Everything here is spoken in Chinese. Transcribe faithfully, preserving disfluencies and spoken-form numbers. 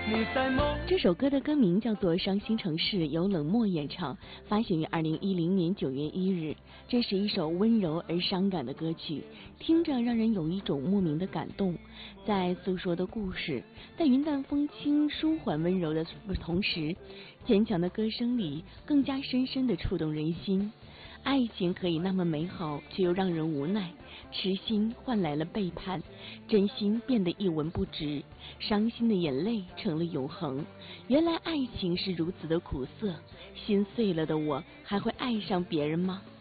这首歌的歌名叫做《伤心城市》，由冷漠演唱，发行于二零一零年九月一日。这是一首温柔而伤感的歌曲，听着让人有一种莫名的感动，在诉说的故事，在云淡风轻、舒缓温柔的同时，坚强的歌声里更加深深地触动人心。爱情可以那么美好，却又让人无奈。痴心换来了背叛，真心变得一文不值，伤心的眼泪成了永恒。原来爱情是如此的苦涩，心碎了的我还会爱上别人吗？